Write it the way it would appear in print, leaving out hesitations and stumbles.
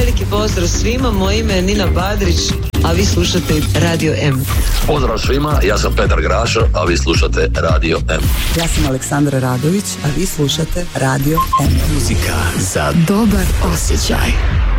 veliki pozdrav svima, moje ime je Nina Badrić, a vi slušate Radio M. Pozdrav svima, ja sam Petar Grašo, a vi slušate Radio M. Ja sam Aleksandra Radović, a vi slušate Radio M. Muzika za dobar osjećaj.